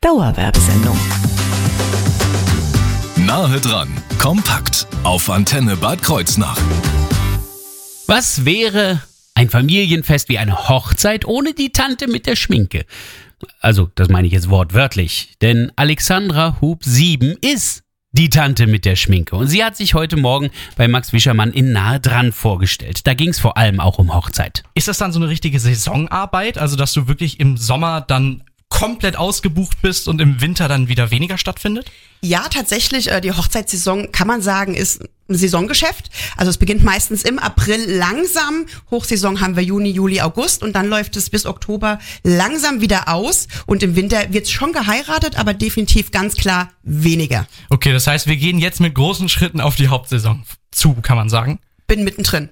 Dauerwerbesendung. Nahe dran, kompakt auf Antenne Bad Kreuznach. Was wäre ein Familienfest wie eine Hochzeit ohne die Tante mit der Schminke? Also, das meine ich jetzt wortwörtlich, denn Alexandra Hub 7 ist die Tante mit der Schminke. Und sie hat sich heute Morgen bei Max Wischermann in Nahe dran vorgestellt. Da ging es vor allem auch um Hochzeit. Ist das dann so eine richtige Saisonarbeit? Also, dass du wirklich im Sommer dann komplett ausgebucht bist und im Winter dann wieder weniger stattfindet? Ja, tatsächlich, die Hochzeitssaison, kann man sagen, ist ein Saisongeschäft. Also es beginnt meistens im April langsam. Hochsaison haben wir Juni, Juli, August und dann läuft es bis Oktober langsam wieder aus. Und im Winter wird schon geheiratet, aber definitiv ganz klar weniger. Okay, das heißt, wir gehen jetzt mit großen Schritten auf die Hauptsaison zu, kann man sagen. Bin mittendrin.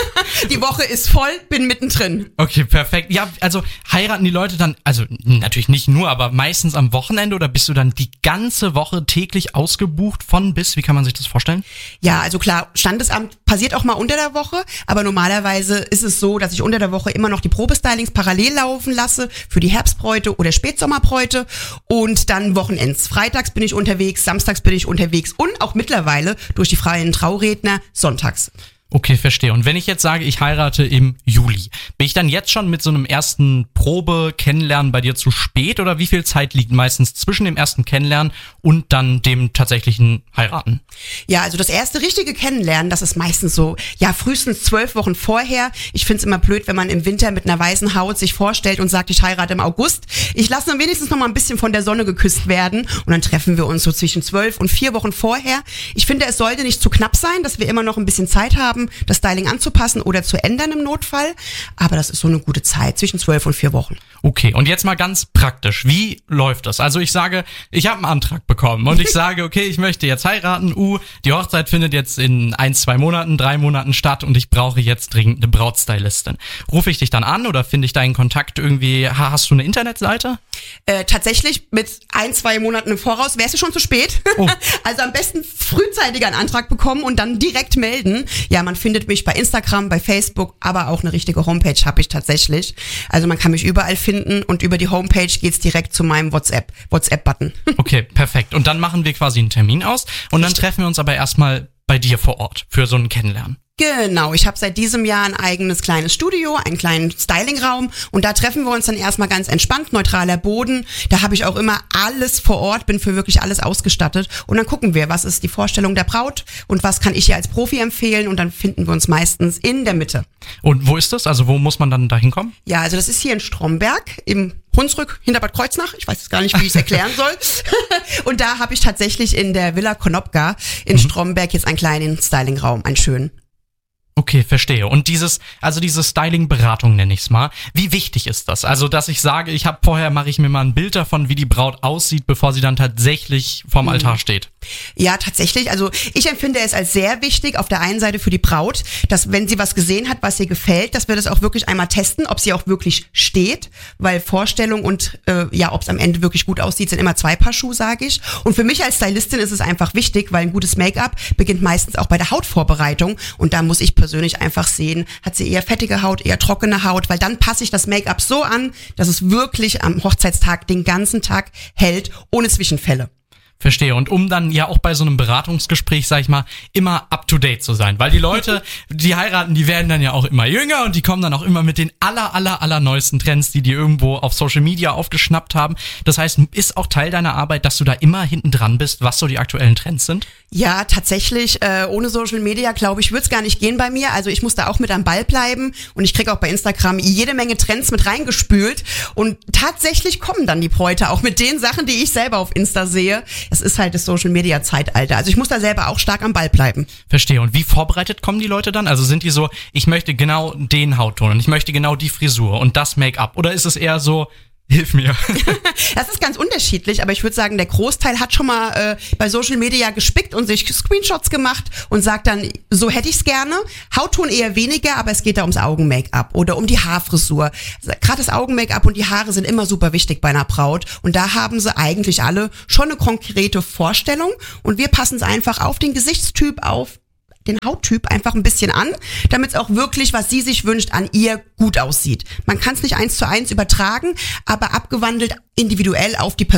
Die Woche ist voll, bin mittendrin. Okay, perfekt. Ja, also heiraten die Leute dann, also natürlich nicht nur, aber meistens am Wochenende oder bist du dann die ganze Woche täglich ausgebucht von bis? Wie kann man sich das vorstellen? Ja, also klar, Standesamt passiert auch mal unter der Woche, aber normalerweise ist es so, dass ich unter der Woche immer noch die Probestylings parallel laufen lasse für die Herbstbräute oder Spätsommerbräute und dann Wochenends. Freitags bin ich unterwegs, samstags bin ich unterwegs und auch mittlerweile durch die freien Trauredner sonntags. Okay, verstehe. Und wenn ich jetzt sage, ich heirate im Juli, bin ich dann jetzt schon mit so einem ersten Probe-Kennenlernen bei dir zu spät oder wie viel Zeit liegt meistens zwischen dem ersten Kennenlernen und dann dem tatsächlichen Heiraten? Ja, also das erste richtige Kennenlernen, das ist meistens so, ja, frühestens 12 Wochen vorher. Ich find's immer blöd, wenn man im Winter mit einer weißen Haut sich vorstellt und sagt, ich heirate im August. Ich lasse dann wenigstens noch mal ein bisschen von der Sonne geküsst werden und dann treffen wir uns so zwischen 12 und 4 Wochen vorher. Ich finde, es sollte nicht zu knapp sein, dass wir immer noch ein bisschen Zeit haben, das Styling anzupassen oder zu ändern im Notfall. Aber das ist so eine gute Zeit, zwischen 12 und 4 Wochen. Okay, und jetzt mal ganz praktisch. Wie läuft das? Also ich sage, ich habe einen Antrag bekommen und ich sage, okay, ich möchte jetzt heiraten. Die Hochzeit findet jetzt in 1, 2 Monaten, 3 Monaten statt und ich brauche jetzt dringend eine Brautstylistin. Rufe ich dich dann an oder finde ich deinen Kontakt irgendwie? Hast du eine Internetseite? Tatsächlich mit 1, 2 Monaten im Voraus wärst du schon zu spät. Oh. Also am besten frühzeitig einen Antrag bekommen und dann direkt melden. Ja, man findet mich bei Instagram, bei Facebook, aber auch eine richtige Homepage habe ich tatsächlich. Also man kann mich überall finden und über die Homepage geht's direkt zu meinem WhatsApp-Button. Okay, perfekt. Und dann machen wir quasi einen Termin aus und dann treffen wir uns aber erstmal bei dir vor Ort für so ein Kennenlernen. Genau, ich habe seit diesem Jahr ein eigenes kleines Studio, einen kleinen Stylingraum und da treffen wir uns dann erstmal ganz entspannt, neutraler Boden. Da habe ich auch immer alles vor Ort, bin für wirklich alles ausgestattet und dann gucken wir, was ist die Vorstellung der Braut und was kann ich ihr als Profi empfehlen und dann finden wir uns meistens in der Mitte. Und wo ist das? Also wo muss man dann da hinkommen? Ja, also das ist hier in Stromberg im Hunsrück hinter Bad Kreuznach. Ich weiß jetzt gar nicht, wie ich es erklären soll. Und da habe ich tatsächlich in der Villa Konopka in Stromberg jetzt einen kleinen Stylingraum, einen schönen. Okay, verstehe. Und diese Styling-Beratung nenne ich es mal. Wie wichtig ist das? Also, dass ich sage, mache ich mir mal ein Bild davon, wie die Braut aussieht, bevor sie dann tatsächlich vorm Altar steht. Ja, tatsächlich. Also ich empfinde es als sehr wichtig, auf der einen Seite für die Braut, dass wenn sie was gesehen hat, was ihr gefällt, dass wir das auch wirklich einmal testen, ob sie auch wirklich steht, weil Vorstellung und ob es am Ende wirklich gut aussieht, sind immer 2 Paar Schuhe, sage ich. Und für mich als Stylistin ist es einfach wichtig, weil ein gutes Make-up beginnt meistens auch bei der Hautvorbereitung und da muss ich persönlich einfach sehen, hat sie eher fettige Haut, eher trockene Haut, weil dann passe ich das Make-up so an, dass es wirklich am Hochzeitstag den ganzen Tag hält, ohne Zwischenfälle. Verstehe. Und um dann ja auch bei so einem Beratungsgespräch, sag ich mal, immer up to date zu sein. Weil die Leute, die heiraten, die werden dann ja auch immer jünger und die kommen dann auch immer mit den aller neuesten Trends, die irgendwo auf Social Media aufgeschnappt haben. Das heißt, ist auch Teil deiner Arbeit, dass du da immer hinten dran bist, was so die aktuellen Trends sind? Ja, tatsächlich. Ohne Social Media, glaube ich, würde es gar nicht gehen bei mir. Also ich muss da auch mit am Ball bleiben und ich kriege auch bei Instagram jede Menge Trends mit reingespült und tatsächlich kommen dann die Bräute auch mit den Sachen, die ich selber auf Insta sehe. Es ist halt das Social-Media-Zeitalter. Also ich muss da selber auch stark am Ball bleiben. Verstehe. Und wie vorbereitet kommen die Leute dann? Also sind die so, ich möchte genau den Hautton und ich möchte genau die Frisur und das Make-up? Oder ist es eher so, hilf mir? Das ist ganz unterschiedlich, aber ich würde sagen, der Großteil hat schon mal bei Social Media gespickt und sich Screenshots gemacht und sagt dann, so hätte ich's gerne. Hautton eher weniger, aber es geht da ums Augen-Make-up oder um die Haarfrisur. Gerade das Augen-Make-up und die Haare sind immer super wichtig bei einer Braut und da haben sie eigentlich alle schon eine konkrete Vorstellung und wir passen es einfach auf den Gesichtstyp, auf den Hauttyp einfach ein bisschen an, damit es auch wirklich, was sie sich wünscht, an ihr gut aussieht. Man kann es nicht 1:1 übertragen, aber abgewandelt individuell auf die Person